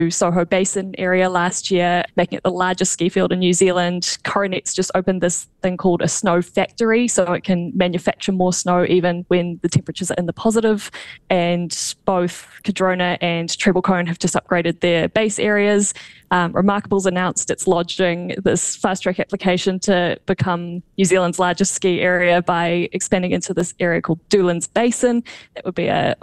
Soho Basin area last year, making it the largest ski field in New Zealand. Coronet's just opened this thing called a snow factory, so it can manufacture more snow even when the temperatures are in the positive. And both Cardrona and Treble Cone have just upgraded their base areas. Remarkable's announced it's lodging this fast-track application to become New Zealand's largest ski area by expanding into this area called Doolan's Basin. That would be a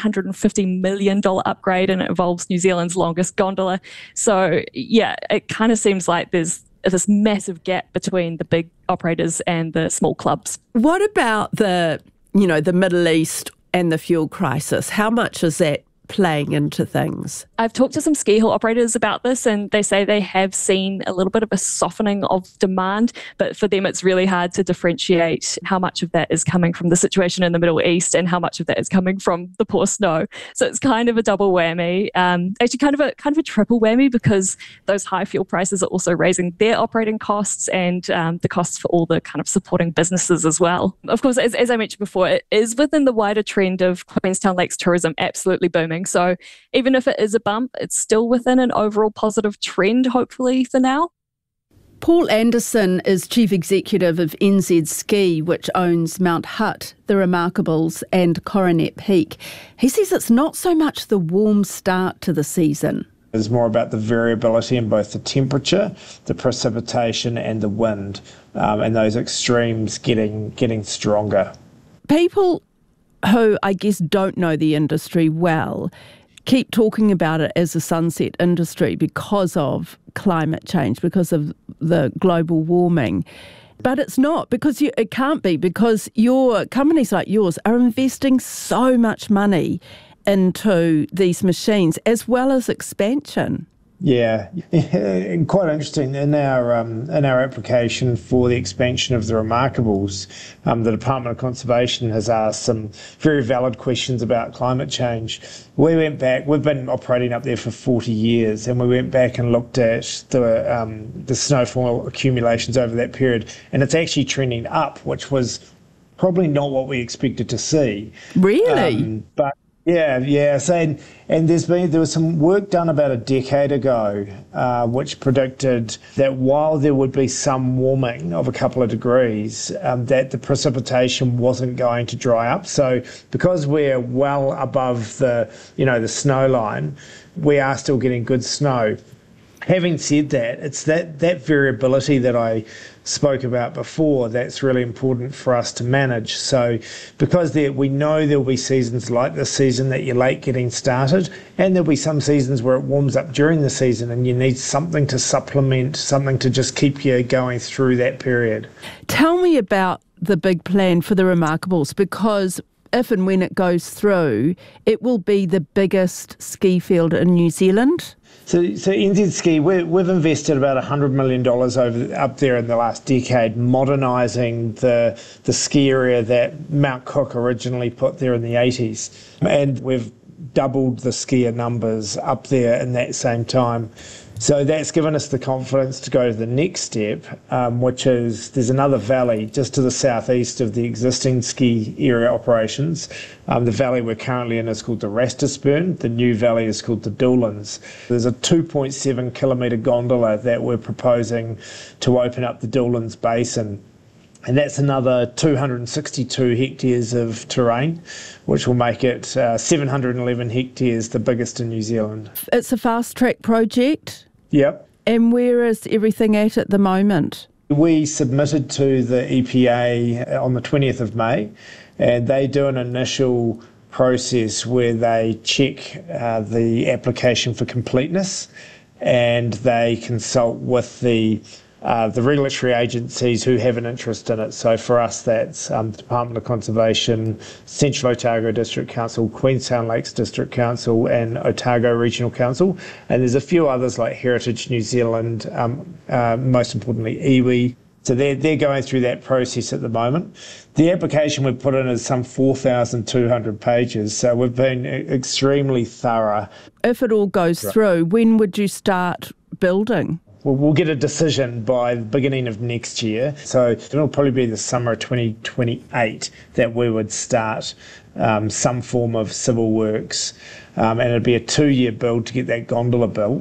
$150 million upgrade, and it involves New Zealand's longest gondola. So, yeah, it kind of seems like there's this massive gap between the big operators and the small clubs. What about the Middle East and the fuel crisis? How much is that playing into things? I've talked to some ski hill operators about this, and they say they have seen a little bit of a softening of demand, but for them it's really hard to differentiate how much of that is coming from the situation in the Middle East and how much of that is coming from the poor snow. So it's kind of a double whammy, actually kind of a triple whammy, because those high fuel prices are also raising their operating costs and the costs for all the kind of supporting businesses as well. Of course, as I mentioned before, it is within the wider trend of Queenstown Lakes tourism absolutely booming. So even if it is a bump, it's still within an overall positive trend, hopefully, for now. Paul Anderson is Chief Executive of NZ Ski, which owns Mount Hutt, the Remarkables and Coronet Peak. He says it's not so much the warm start to the season. It's more about the variability in both the temperature, the precipitation and the wind, and those extremes getting stronger. People who I guess don't know the industry well keep talking about it as a sunset industry because of climate change, because of the global warming. But it's not, because it can't be, because your companies like yours are investing so much money into these machines as well as expansion. Yeah, quite interesting. In our application for the expansion of the Remarkables, the Department of Conservation has asked some very valid questions about climate change. We went back. We've been operating up there for 40 years, and we went back and looked at the snowfall accumulations over that period, and it's actually trending up, which was probably not what we expected to see. Really? But yeah. So, and there was some work done about a decade ago, which predicted that while there would be some warming of a couple of degrees, that the precipitation wasn't going to dry up. So, because we're well above the snow line, we are still getting good snow. Having said that, it's that variability that I spoke about before that's really important for us to manage. So because we know there'll be seasons like this season that you're late getting started, and there'll be some seasons where it warms up during the season and you need something to supplement, something to just keep you going through that period. Tell me about the big plan for the Remarkables, because if and when it goes through, it will be the biggest ski field in New Zealand. So NZ Ski, we've invested about $100 million up there in the last decade, modernising the ski area that Mount Cook originally put there in the 80s. And we've doubled the skier numbers up there in that same time. So that's given us the confidence to go to the next step, which is there's another valley just to the southeast of the existing ski area operations. The valley we're currently in is called the Rastisburn. The new valley is called the Doolins. There's a 2.7 kilometre gondola that we're proposing to open up the Doolins Basin. And that's another 262 hectares of terrain, which will make it 711 hectares, the biggest in New Zealand. It's a fast-track project? Yep. And where is everything at the moment? We submitted to the EPA on the 20th of May, and they do an initial process where they check the application for completeness, and they consult with the regulatory agencies who have an interest in it. So for us, that's the Department of Conservation, Central Otago District Council, Queenstown Lakes District Council and Otago Regional Council. And there's a few others like Heritage New Zealand, most importantly iwi. So they're going through that process at the moment. The application we've put in is some 4,200 pages, so we've been extremely thorough. If it all goes through, when would you start building? Well, we'll get a decision by the beginning of next year. So it'll probably be the summer of 2028 that we would start some form of civil works, and it'd be a 2-year build to get that gondola built.